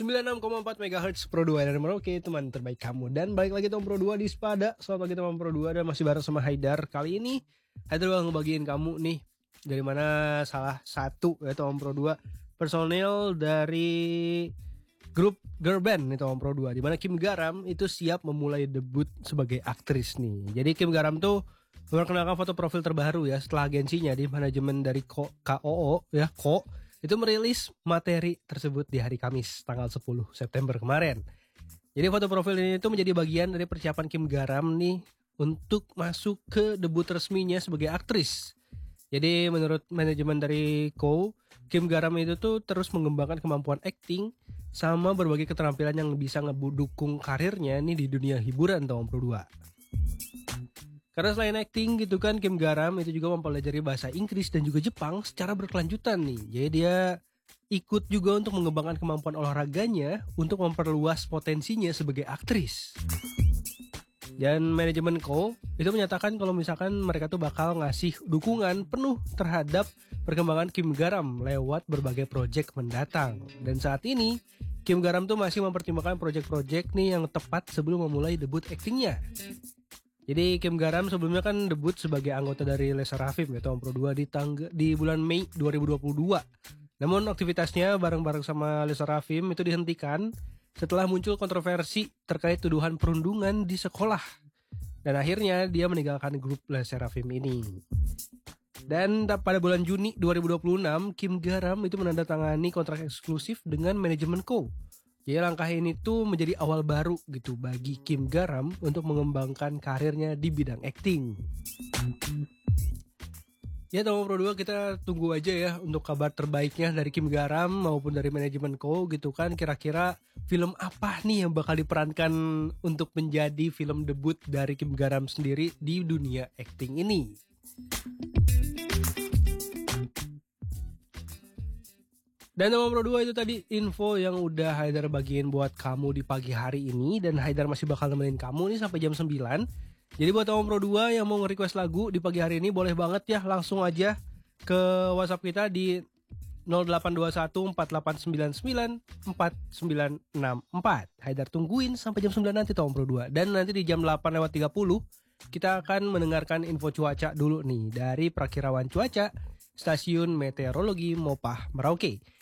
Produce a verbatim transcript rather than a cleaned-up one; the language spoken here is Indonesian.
sembilan puluh enam koma empat megahertz Pro dua dari Merauke, teman terbaik kamu. Dan balik lagi Tom Pro dua di Spada. Selamat pagi teman Pro dua dan masih bareng sama Haidar. Kali ini Haidar bakal ngebagiin kamu nih dari mana salah satu ya Tom Pro dua personil dari grup girl band nih Tom Pro dua, di mana Kim Garam itu siap memulai debut sebagai aktris nih. Jadi Kim Garam tuh memperkenalkan foto profil terbaru ya setelah agensinya di manajemen dari K O O ya Ko itu merilis materi tersebut di hari Kamis tanggal sepuluh September kemarin. Jadi foto profil ini itu menjadi bagian dari persiapan Kim Garam nih untuk masuk ke debut resminya sebagai aktris. Jadi menurut manajemen dari Ko, Kim Garam itu tuh terus mengembangkan kemampuan akting sama berbagai keterampilan yang bisa ngedukung karirnya nih di dunia hiburan Tom Pro dua. Karena selain acting gitu kan, Kim Garam itu juga mempelajari bahasa Inggris dan juga Jepang secara berkelanjutan nih. Jadi dia ikut juga untuk mengembangkan kemampuan olahraganya untuk memperluas potensinya sebagai aktris. Dan manajemen Ko itu menyatakan kalau misalkan mereka tuh bakal ngasih dukungan penuh terhadap perkembangan Kim Garam lewat berbagai proyek mendatang. Dan saat ini Kim Garam tuh masih mempertimbangkan proyek-proyek nih yang tepat sebelum memulai debut aktingnya. Jadi Kim Garam sebelumnya kan debut sebagai anggota dari Les Sserafim ya Tom Pro dua di tangga, di bulan Mei dua ribu dua puluh dua. Namun aktivitasnya bareng-bareng sama Les Sserafim itu dihentikan setelah muncul kontroversi terkait tuduhan perundungan di sekolah. Dan akhirnya dia meninggalkan grup Les Sserafim ini. Dan pada bulan Juni dua ribu dua puluh enam Kim Garam itu menandatangani kontrak eksklusif dengan manajemen Ko. Jadi langkah ini tuh menjadi awal baru gitu bagi Kim Garam untuk mengembangkan karirnya di bidang akting. Ya Tom Pro dua, kita tunggu aja ya untuk kabar terbaiknya dari Kim Garam maupun dari manajemen Ko gitu kan. Kira-kira film apa nih yang bakal diperankan untuk menjadi film debut dari Kim Garam sendiri di dunia akting ini. Dan Tom Pro dua itu tadi info yang udah Haidar bagiin buat kamu di pagi hari ini. Dan Haidar masih bakal nemenin kamu nih sampai jam sembilan. Jadi buat Tom Pro dua yang mau nge-request lagu di pagi hari ini, boleh banget ya langsung aja ke WhatsApp kita di nol delapan dua satu empat delapan sembilan sembilan empat sembilan enam empat. Haidar tungguin sampai jam sembilan nanti Tom Pro dua. Dan nanti di jam delapan lewat tiga puluh kita akan mendengarkan info cuaca dulu nih dari Prakirawan Cuaca Stasiun Meteorologi Mopah Merauke.